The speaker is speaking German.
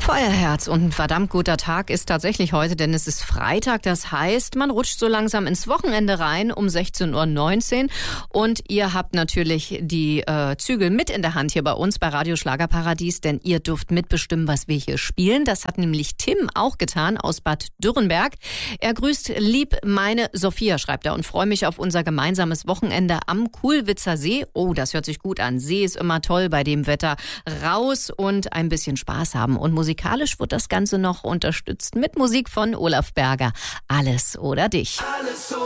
Feuerherz und ein verdammt guter Tag ist tatsächlich heute, denn es ist Freitag. Das heißt, man rutscht so langsam ins Wochenende rein um 16:19 Uhr. Und ihr habt natürlich die Zügel mit in der Hand hier bei uns bei Radio Schlagerparadies, denn ihr dürft mitbestimmen, was wir hier spielen. Das hat nämlich Tim auch getan aus Bad Dürrenberg. Er grüßt lieb meine Sophia, schreibt er, und freue mich auf unser gemeinsames Wochenende am Kuhlwitzer See. Oh, das hört sich gut an. See ist immer toll bei dem Wetter. Raus und ein bisschen Spaß haben. Und musikalisch wird das Ganze noch unterstützt mit Musik von Olaf Berger. Alles oder dich. Alles